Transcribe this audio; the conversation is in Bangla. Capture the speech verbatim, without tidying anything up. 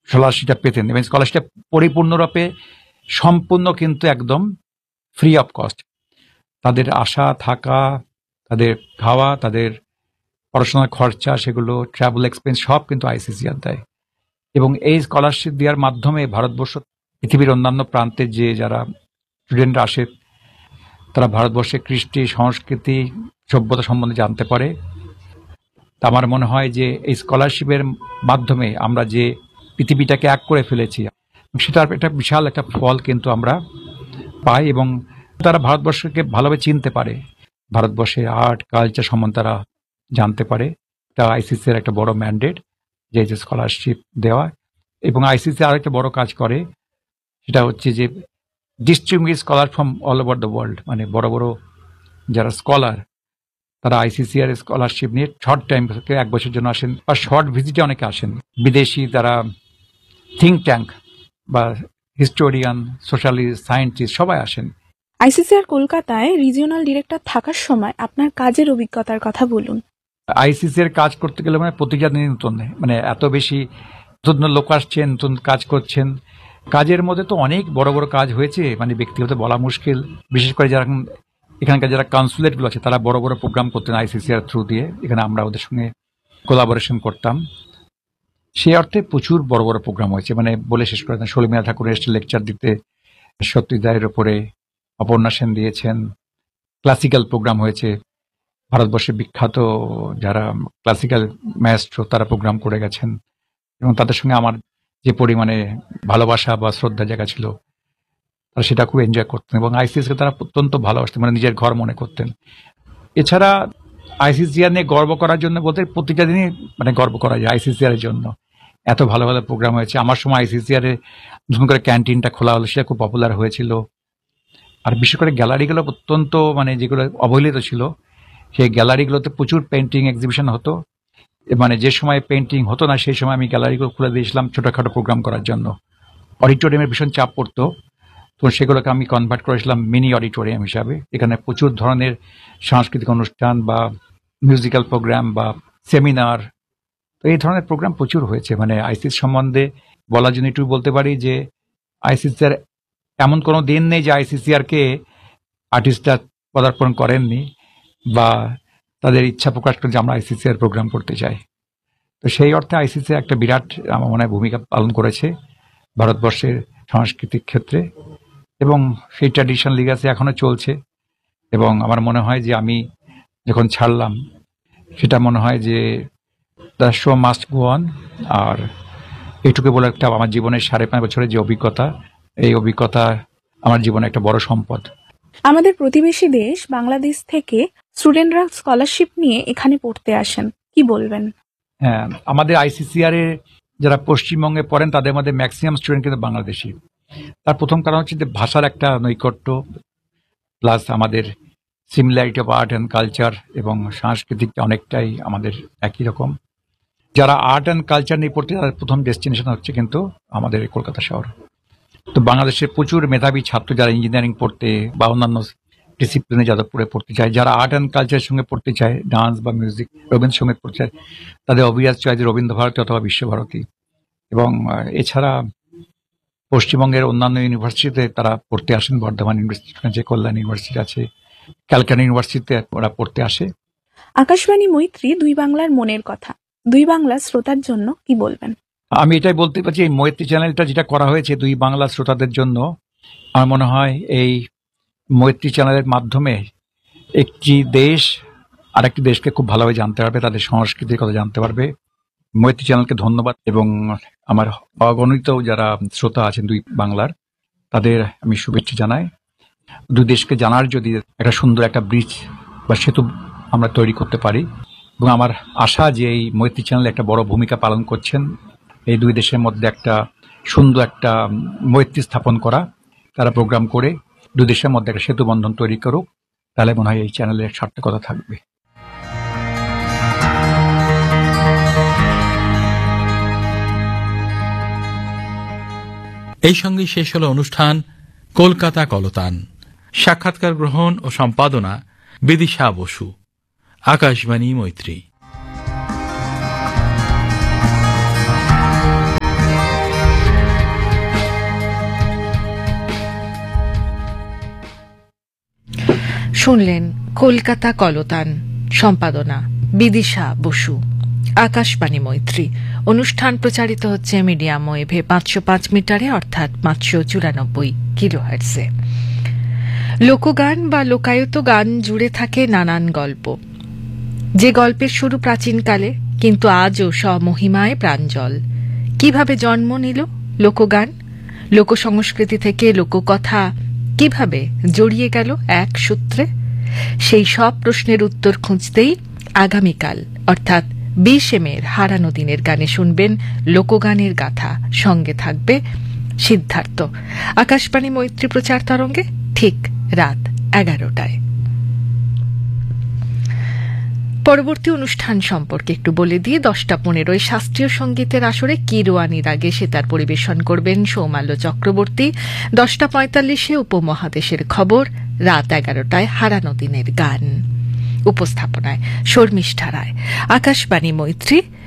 স্কলারশিপটা পেতেন, এবং স্কলারশিপটা পরিপূর্ণরূপে সম্পূর্ণ কিন্তু একদম ফ্রি অফ কস্ট। তাদের আসা থাকা, তাদের খাওয়া, তাদের পড়াশোনার খরচা, সেগুলো ট্রাভেল এক্সপেন্স সব কিন্তু আইসিসিআর দেয়। এবং এই স্কলারশিপ দেওয়ার মাধ্যমে ভারতবর্ষ, পৃথিবীর অন্যান্য প্রান্তে যে যারা স্টুডেন্টরা আসে, তারা ভারতবর্ষের কৃষ্টি, সংস্কৃতি, সভ্যতা সম্বন্ধে জানতে পারে। তা আমার মনে হয় যে এই স্কলারশিপের মাধ্যমে আমরা যে পৃথিবীটাকে এক করে ফেলেছি, সেটার একটা বিশাল একটা ফল কিন্তু আমরা পাই, এবং তারা ভারতবর্ষকে ভালোভাবে চিনতে পারে, ভারতবর্ষের আর্ট কালচার সম্বন্ধে তারা জানতে পারে। তা আইসিসির একটা বড় ম্যান্ডেট যে যে স্কলারশিপ দেওয়া। এবং আইসিসি আর একটা বড় কাজ করে, সেটা হচ্ছে যে distribute scholar from all over the world. মানে বড় বড় যারা স্কলার, তারা আইসিসিআর স্কলারশিপ নিয়ে শর্ট টাইম থেকে এক বছরের জন্য আসেন, বা শর্ট ভিজিটে অনেকে আসেন। বিদেশি তারা থিঙ্ক ট্যাঙ্ক বা হিস্টোরিয়ান, সোশ্যালিস্ট, সায়েন্টিস্ট সবাই আসেন। আইসিসিআর কলকাতায় রিজিওনাল ডিরেক্টর থাকার সময় আপনার কাজের অভিজ্ঞতার কথা বলুন। আইসিসিআর কাজ করতে গেলে মানে প্রতিটা দিনই নতুন, মানে এত বেশি নতুন লোক আসছেন, নতুন কাজ করছেন। কাজের মধ্যে তো অনেক বড় বড় কাজ হয়েছে, মানে ব্যক্তিগত বলা মুশকিল। বিশেষ করে যারা এখানকার যারা কনসুলেটগুলো আছে, তারা বড় বড় প্রোগ্রাম করতেন আইসিসিআর থ্রু দিয়ে, এখানে আমরা ওদের সঙ্গে কোলাবোরেশন করতাম। সেই অর্থে প্রচুর বড় বড় প্রোগ্রাম হয়েছে, মানে বলে শেষ করে দেন। সলিমিয়া ঠাকুর এসে লেকচার দিতে, সত্যিদায়ের ওপরে অপর্ণা সেন দিয়েছেন। ক্লাসিক্যাল প্রোগ্রাম হয়েছে, ভারতবর্ষের বিখ্যাত যারা ক্লাসিক্যাল ম্যাস্ট্রো তারা প্রোগ্রাম করে গেছেন, এবং তাদের সঙ্গে আমার যে পরিমাণে ভালোবাসা বা শ্রদ্ধা জায়গা ছিল, তারা সেটা খুব এনজয় করতেন। এবং আইসিসিকে তারা অত্যন্ত ভালোবাসতেন, মানে নিজের ঘর মনে করতেন। এছাড়া আইসিসিআর নিয়ে গর্ব করার জন্য বলতে প্রতিটা দিনই মানে গর্ব করা যায় আইসিসিআর এর জন্য। এত ভালো ভালো প্রোগ্রাম হয়েছে। আমার সময় আইসিসিআর এ নতুন করে ক্যান্টিনটা খোলা হলো, সেটা খুব পপুলার হয়েছিল। আর বিশেষ করে গ্যালারিগুলো অত্যন্ত, মানে যেগুলো অবহেলিত ছিল, সেই গ্যালারিগুলোতে প্রচুর পেন্টিং এক্সিবিশন হতো। মানে যে সময় পেন্টিং হতো না, সেই সময় আমি গ্যালারিগুলো খুলে দিয়েছিলাম ছোটখাটো প্রোগ্রাম করার জন্য। অডিটোরিয়ামের ভীষণ চাপ পড়তো, তো সেগুলোকে আমি কনভার্ট করেছিলাম মিনি অডিটোরিয়াম হিসাবে। এখানে প্রচুর ধরনের সাংস্কৃতিক অনুষ্ঠান বা মিউজিক্যাল প্রোগ্রাম বা সেমিনার, তো এই ধরনের প্রোগ্রাম প্রচুর হয়েছে। মানে আইসিসি সম্বন্ধে বলার জন্য একটু বলতে পারি যে আইসিসিআর এমন কোনো দিন নেই যে আইসিসিআরকে আর্টিস্টরা পদার্পণ করেননি বা তাদের ইচ্ছা প্রকাশ করে যে আমরা আইসিসিআর প্রোগ্রাম করতে চাই। তো সেই অর্থে আইসিসি একটা বিরাট আমার মনে হয় ভূমিকা পালন করেছে ভারতবর্ষের সাংস্কৃতিক ক্ষেত্রে, এবং সেই ট্র্যাডিশন লিগাসি এখনো চলছে। এবং আমার মনে হয় যে আমি যখন ছাড়লাম, সেটা মনে হয় যে the show must go on. আর এইটুকু বলে একটা আমার জীবনের সাড়ে পাঁচ বছরের যে অভিজ্ঞতা, এই অভিজ্ঞতা আমার জীবনে একটা বড় সম্পদ। আমাদের প্রতিবেশী দেশ বাংলাদেশ থেকে স্টুডেন্টরা স্কলারশিপ নিয়ে এখানে পড়তে আসেন, কি বলবেন? হ্যাঁ, আমাদের আইসিসিআর এ যারা পশ্চিমবঙ্গে পড়েন, তাদের মধ্যে ম্যাক্সিমাম স্টুডেন্ট কিন্তু বাংলাদেশি। তার প্রথম কারণ হচ্ছে যে ভাষার একটা নৈকট্য, প্লাস আমাদের similarity of art and culture এবং সাংস্কৃতিক অনেকটাই আমাদের একই রকম। যারা আর্ট অ্যান্ড কালচার নিয়ে পড়তে, তাদের প্রথম ডেস্টিনেশন হচ্ছে কিন্তু আমাদের কলকাতা শহর। তো বাংলাদেশে প্রচুর মেধাবী ছাত্র যারা ইঞ্জিনিয়ারিং পড়তে বা অন্যান্য ডিসিপ্লিনে যাদবপুরে পড়তে চায়, যারা আর্ট অ্যান্ড কালচারের সঙ্গে পড়তে চায়, ডান্স বা মিউজিক, রবীন্দ্রসঙ্গীত পড়তে চায়, তাদের অভিয়াস চয়েস রবীন্দ্র ভারতী অথবা বিশ্বভারতী। এবং এছাড়া পশ্চিমবঙ্গের অন্যান্য ইউনিভার্সিটিতে তারা পড়তে আসেন। বর্ধমান ইউনিভার্সিটি আছে, কল্যাণ ইউনিভার্সিটি আছে, ক্যালকাটা ইউনিভার্সিটিতে ওরা পড়তে আসে। আকাশবাণী মৈত্রী দুই বাংলার মনের কথা, দুই বাংলার শ্রোতার জন্য কি বলবেন? আমি এটাই বলতে পারছি, এই মৈত্রী চ্যানেলটা যেটা করা হয়েছে দুই বাংলা শ্রোতাদের জন্য, আমার মনে হয় এই মৈত্রী চ্যানেলের মাধ্যমে একটি দেশ আর একটি দেশকে খুব ভালোভাবে জানতে পারবে, তাদের সংস্কৃতির কথা জানতে পারবে। মৈত্রী চ্যানেলকে ধন্যবাদ, এবং আমার অগণিত যারা শ্রোতা আছেন দুই বাংলার, তাদের আমি শুভেচ্ছা জানাই। দুই দেশকে জানার যদি একটা সুন্দর একটা ব্রিজ বা সেতু আমরা তৈরি করতে পারি, এবং আমার আশা যে এই মৈত্রী চ্যানেল একটা বড় ভূমিকা পালন করছেন এই দুই দেশের মধ্যে একটা সুন্দর একটা মৈত্রী স্থাপন করা। তারা প্রোগ্রাম করে দুই দেশের মধ্যে একটা সেতু বন্ধন তৈরি করুক, তাহলে মনে হয় এই চ্যানেলের সার্থকতা থাকবে। এই সঙ্গে শেষ হল অনুষ্ঠান কলকাতা কলতান। সাক্ষাৎকার গ্রহণ ও সম্পাদনা বিদিশা বসু। আকাশবাণী মৈত্রী। শুনলেন কলকাতা কলতান, সম্পাদনা বিদিশা বসু। আকাশবাণী মৈত্রী অনুষ্ঠান প্রচারিত হচ্ছে মিডিয়াম ওয়েভে পাঁচশো পাঁচ মিটারে অর্থাৎ পাঁচশো চুরানব্বই কিলোহার্টজে। লোকগান বা লোকায়ত গান জুড়ে থাকে নানান গল্প, যে গল্পের শুরু প্রাচীনকালে কিন্তু আজও স্বমহিমায় প্রাঞ্জল। কিভাবে জন্ম নিল লোকগান? লোকসংস্কৃতি থেকে লোককথা কিভাবে জড়িয়ে গেল এক সূত্রে? সেই সব প্রশ্নের উত্তর খুঁজতেই আগামীকাল অর্থাৎ বিশে মের হারানো দিনের গানে শুনবেন লোকগানের গাথা। সঙ্গে থাকবে সিদ্ধার্থ। আকাশবাণী মৈত্রী প্রচার তরঙ্গে ঠিক রাত এগারোটায়। পরবর্তী অনুষ্ঠান সম্পর্কে একটু বলে দিয়ে দশটা পনেরোয় শাস্ত্রীয় সঙ্গীতের আসরে কিরোয়ানির আগে সে তার পরিবেশন করবেন সৌমাল্য চক্রবর্তী। দশটা পঁয়তাল্লিশে উপমহাদেশের খবর, রাত এগারোটায় হারানো দিনের গান। উপস্থাপনায় শর্মিষ্ঠা রায়। আকাশবাণী মৈত্রী